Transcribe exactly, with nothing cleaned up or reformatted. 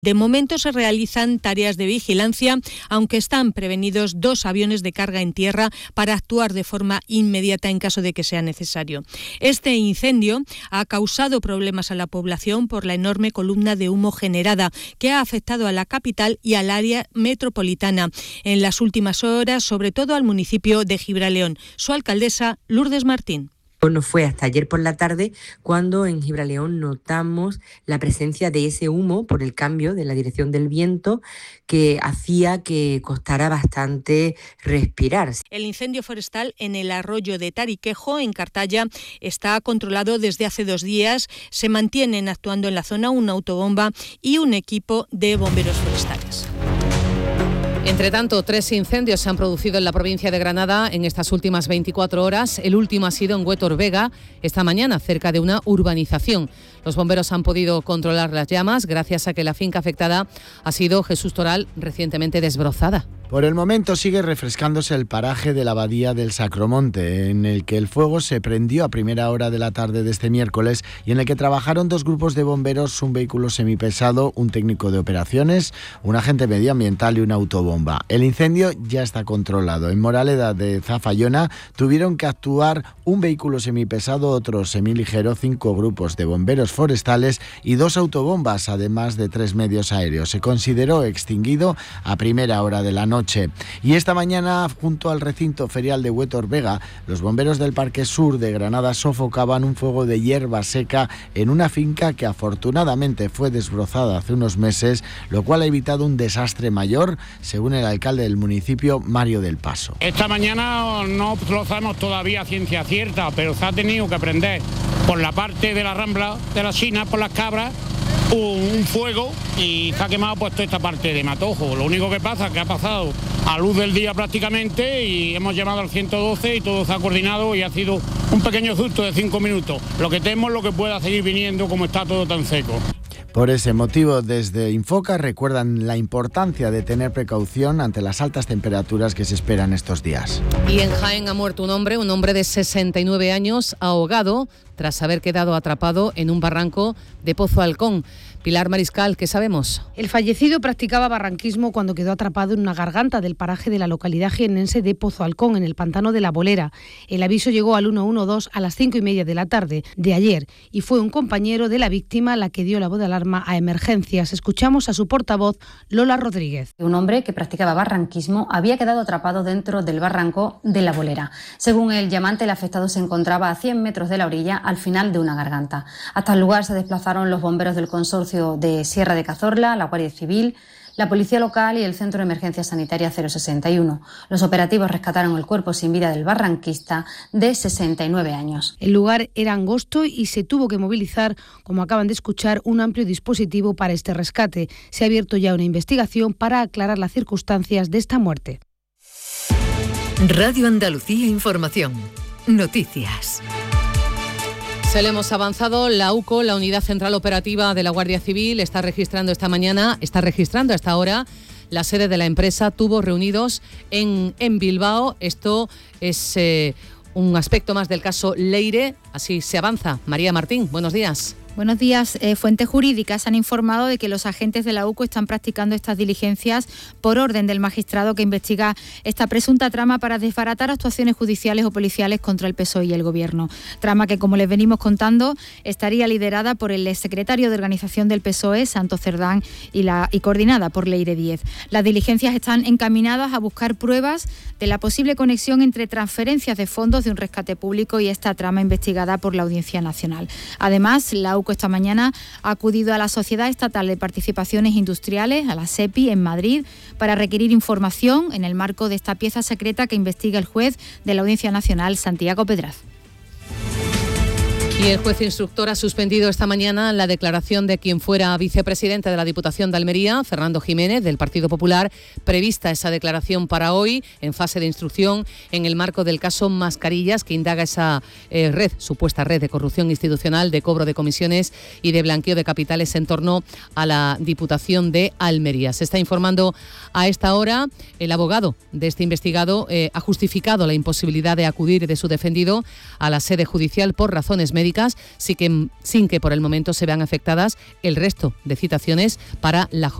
De momento se realizan tareas de vigilancia, aunque están prevenidos dos aviones de carga en tierra para actuar de forma inmediata en caso de que sea necesario. Este incendio ha causado problemas a la población por la enorme columna de humo generada que ha afectado a la capital y al área metropolitana en las últimas horas, sobre todo al municipio de Gibraleón. Su alcaldesa, Lourdes Martín. No fue hasta ayer por la tarde cuando en Gibraleón notamos la presencia de ese humo por el cambio de la dirección del viento que hacía que costara bastante respirar. El incendio forestal en el arroyo de Tariquejo, en Cartaya, está controlado desde hace dos días. Se mantienen actuando en la zona una autobomba y un equipo de bomberos forestales. Entre tanto, tres incendios se han producido en la provincia de Granada en estas últimas veinticuatro horas. El último ha sido en Huétor Vega, esta mañana, cerca de una urbanización. Los bomberos han podido controlar las llamas gracias a que la finca afectada ha sido Jesús Toral, recientemente desbrozada. Por el momento sigue refrescándose el paraje de la Abadía del Sacromonte, en el que el fuego se prendió a primera hora de la tarde de este miércoles y en el que trabajaron dos grupos de bomberos, un vehículo semipesado, un técnico de operaciones, un agente medioambiental y una autobomba. El incendio ya está controlado. En Moraleda de Zafayona tuvieron que actuar un vehículo semipesado, otro semiligero, cinco grupos de bomberos forestales y dos autobombas, además de tres medios aéreos. Se consideró extinguido a primera hora de la noche. Y esta mañana, junto al recinto ferial de Huétor Vega, los bomberos del Parque Sur de Granada sofocaban un fuego de hierba seca en una finca que afortunadamente fue desbrozada hace unos meses, lo cual ha evitado un desastre mayor, según el alcalde del municipio, Mario del Paso. Esta mañana no lo sabemos todavía a ciencia cierta, pero se ha tenido que prender por la parte de la rambla de la China, por las cabras, un fuego y se ha quemado pues toda esta parte de Matojo. Lo único que pasa es que ha pasado a luz del día prácticamente y hemos llamado al ciento doce y todo se ha coordinado y ha sido un pequeño susto de cinco minutos. Lo que temo es lo que pueda seguir viniendo como está todo tan seco. Por ese motivo, desde Infoca recuerdan la importancia de tener precaución ante las altas temperaturas que se esperan estos días. Y en Jaén ha muerto un hombre, un hombre de sesenta y nueve años, ahogado tras haber quedado atrapado en un barranco de Pozo Alcón. Pilar Mariscal, ¿qué sabemos? El fallecido practicaba barranquismo cuando quedó atrapado en una garganta del paraje de la localidad jiennense de Pozo Alcón, en el pantano de La Bolera. El aviso llegó al ciento doce a las cinco y media de la tarde de ayer y fue un compañero de la víctima la que dio la voz de alarma a emergencias. Escuchamos a su portavoz, Lola Rodríguez. Un hombre que practicaba barranquismo había quedado atrapado dentro del barranco de La Bolera. Según el llamante, el afectado se encontraba a cien metros de la orilla, al final de una garganta. Hasta el lugar se desplazaron los bomberos del consorcio de Sierra de Cazorla, la Guardia Civil, la Policía Local y el Centro de Emergencia Sanitaria cero sesenta y uno. Los operativos rescataron el cuerpo sin vida del barranquista de sesenta y nueve años. El lugar era angosto y se tuvo que movilizar, como acaban de escuchar, un amplio dispositivo para este rescate. Se ha abierto ya una investigación para aclarar las circunstancias de esta muerte. Radio Andalucía Información. Noticias. Se le hemos avanzado, la U C O, la Unidad Central Operativa de la Guardia Civil, está registrando esta mañana, está registrando hasta ahora la sede de la empresa, tubos reunidos en, en Bilbao. Esto es eh, un aspecto más del caso Leire, así se avanza. María Martín, buenos días. Buenos días. Eh, fuentes jurídicas han informado de que los agentes de la U C O están practicando estas diligencias por orden del magistrado que investiga esta presunta trama para desbaratar actuaciones judiciales o policiales contra el P S O E y el Gobierno. Trama que, como les venimos contando, estaría liderada por el exsecretario de Organización del P S O E, Santos Cerdán, y, la, y coordinada por Leire Díez. Las diligencias están encaminadas a buscar pruebas de la posible conexión entre transferencias de fondos de un rescate público y esta trama investigada por la Audiencia Nacional. Además, la U C O esta mañana ha acudido a la Sociedad Estatal de Participaciones Industriales, a la SEPI, en Madrid, para requerir información en el marco de esta pieza secreta que investiga el juez de la Audiencia Nacional, Santiago Pedraz. Y el juez instructor ha suspendido esta mañana la declaración de quien fuera vicepresidente de la Diputación de Almería, Fernando Jiménez, del Partido Popular. Prevista esa declaración para hoy, en fase de instrucción, en el marco del caso Mascarillas, que indaga esa eh, red, supuesta red de corrupción institucional, de cobro de comisiones y de blanqueo de capitales en torno a la Diputación de Almería. Se está informando a esta hora. El abogado de este investigado eh, ha justificado la imposibilidad de acudir de su defendido a la sede judicial por razones médicas, jurídicas, sin que, sin que por el momento se vean afectadas el resto de citaciones para la jornada